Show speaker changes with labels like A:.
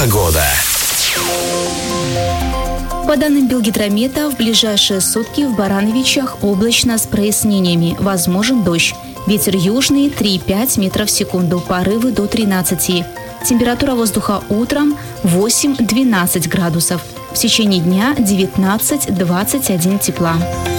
A: Погода.
B: По данным Белгидромета, в ближайшие сутки в Барановичах облачно с прояснениями. Возможен дождь. Ветер южный 3,5 метров в секунду, порывы до 13. Температура воздуха утром 8-12 градусов. В течение дня 19-21 тепла.